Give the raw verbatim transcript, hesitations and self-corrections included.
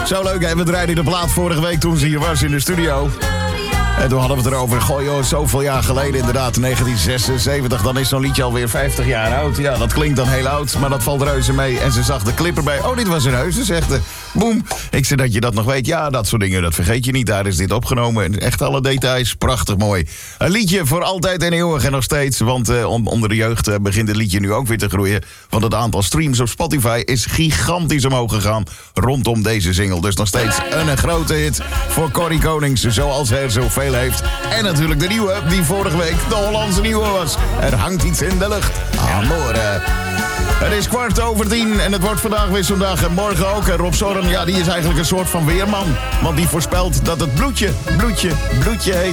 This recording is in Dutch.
Zo leuk, hè? We draaiden de plaat vorige week toen ze hier was in de studio. En toen hadden we het erover, goh joh, zoveel jaar geleden inderdaad, negentien zesenzeventig, dan is zo'n liedje alweer vijftig jaar oud. Ja, dat klinkt dan heel oud, maar dat valt reuze mee. En ze zag de clip erbij, oh, dit was een heus, ze zegt, boem. Ik zei dat je dat nog weet, ja, dat soort dingen, dat vergeet je niet. Daar is dit opgenomen, en echt alle details, prachtig mooi. Een liedje voor altijd en eeuwig en nog steeds, want uh, onder de jeugd uh, begint het liedje nu ook weer te groeien. Want het aantal streams op Spotify is gigantisch omhoog gegaan rondom deze single. Dus nog steeds een, een grote hit voor Corrie Konings, zoals hij er zoveel heeft. En natuurlijk de nieuwe, die vorige week de Hollandse nieuwe was. Er hangt iets in de lucht. Amore. Het is kwart over tien en het wordt vandaag weer zo'n dag. En morgen ook. En Rob Zorn, ja, die is eigenlijk een soort van weerman. Want die voorspelt dat het bloedje, bloedje, bloedje heet.